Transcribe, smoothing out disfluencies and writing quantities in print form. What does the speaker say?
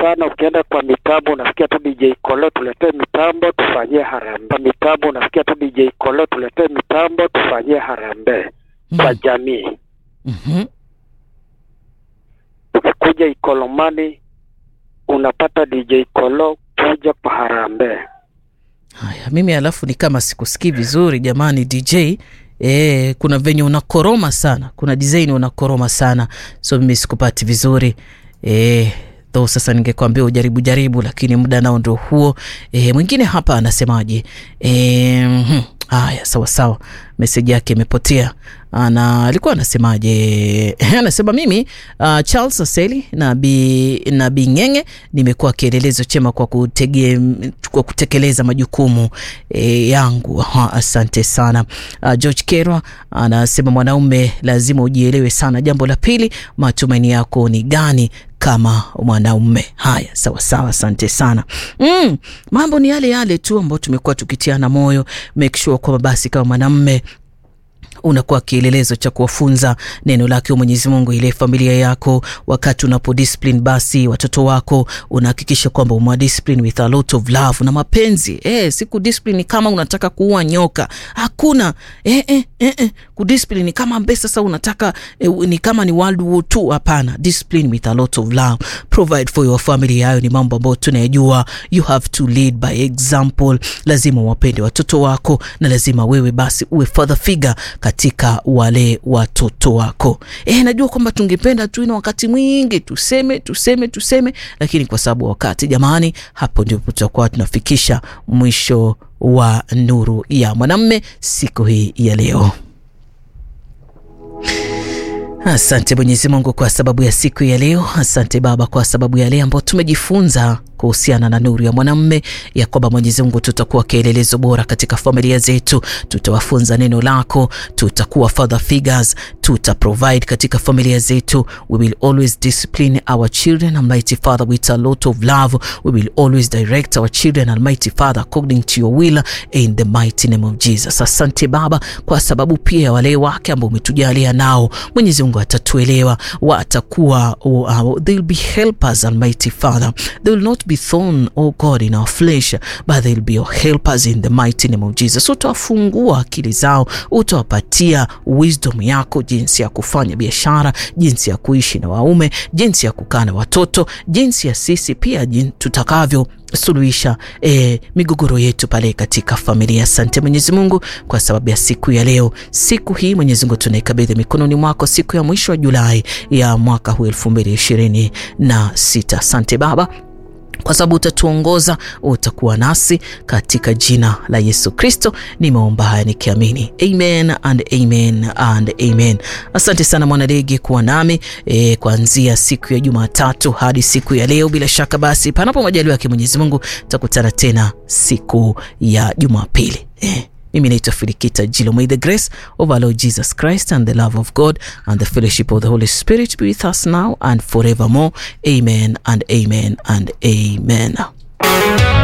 sana ukienda kwa mitambo unasikia tu DJ Kolo tuletee mitambo tufanyie harambee. Mitambo unasikia tu DJ Kolo tuletee mitambo tufanyie harambee kwa jamii. Ukikuja Ikolomani unapata DJ Kolo kuja kwa harambee. Haya, mimi alafu ni kama sikusikii vizuri jamani DJ. Kuna venye unakoroma sana. Kuna design unakoroma sana. So mimi sikupati vizuri. Though sasa ningekwambia ujaribu lakini muda nao ndio huo. Mwingine hapa anasemaje? Haya, sawa. Message yake imepotea. Alikuwa anasemaje? Anasema mimi Charles Aseli na Bi Ngenge nimekuwa kielelezo chema kwa kutekeleza majukumu yangu. Asante sana. George Kerwa anasema mwanaume lazima ujielewe sana. Jambo la pili, matumaini yako ni gani kama mwanaume? Haya, sawa, asante sana. Mambo ni yale tu ambayo tumekuwa tukitiana moyo. Make sure kwamba basi kama mwanamume unakuwa kielelezo cha kuwafunza neno lake Mwenyezi Mungu ile familia yako. Wakati unapodiscipline basi watoto wako unahakikisha kwamba umewadiscipline with a lot of love na mapenzi. Siku discipline kama unataka kuua nyoka. Hakuna kudiscipline ni kama mbesa sasa unataka ni kama ni World War II. Hapana, discipline with a lot of love. Provide for your family. Hayo ni mambo ambayo tunayajua. You have to lead by example. Lazima wapende watoto wako na lazima wewe basi uwe father figure katika wale watoto wako. Najua kwamba tungependa tu ina wakati mwingi tuseme, lakini kwa sababu wakati jamani, hapo ndipo tutakuwa tunafikisha mwisho wa Nuru ya Mwanamume siku hii ya leo. Asante Mwenyezi Mungu kwa sababu ya siku ya leo. Asante Baba kwa sababu ya leo ambapo tumejifunza kuhusiana na nuru ya mwanamume, ya kwamba Mwenyezi Mungu tutakuwa kielelezo bora katika familia zetu, tutawafunza neno lako, tutakuwa father figures, tutaprovide katika familia zetu. We will always discipline our children, Almighty Father, with a lot of love. We will always direct our children, Almighty Father, according to your will, in the mighty name of Jesus. Asante Baba kwa sababu pia ya wale wake ambao umetujalia nao, Mwenyezi Mungu atatuelewa, watakuwa they'll be helpers, Almighty Father. They will not be thorn, oh God, in our flesh, but they'll be your helpers in the mighty name of Jesus. Utawafungua akili zao, utawapatia wisdom yako, jinsi ya kufanya biashara, jinsi ya kuishi na waume, jinsi ya kukaa na watoto, jinsi ya sisi pia tutakavyo suluhisha migogoro yetu pale katika familia. Asante Mwenyezi Mungu kwa sababu ya siku ya leo. Siku hii Mwenyezi Mungu tunaikabidhi mikononi mwako, siku ya mwisho wa Julai ya mwaka huu 2026. Asante Baba kwa sababu utatuongoza, utakuwa nasi katika jina la Yesu Kristo. Nimeomba haya nikiamini. Amen and amen and amen. Asante sana mwanadege kuwa nami kuanzia siku ya Jumatatu hadi siku ya leo. Bila shaka basi panapo majaliwa yake Mwenyezi Mungu tutakutana tena siku ya Jumapili. Mimi naitwa Filikita Jilo. May the grace of our Lord Jesus Christ and the love of God and the fellowship of the Holy Spirit be with us now and forevermore. Amen and amen and amen.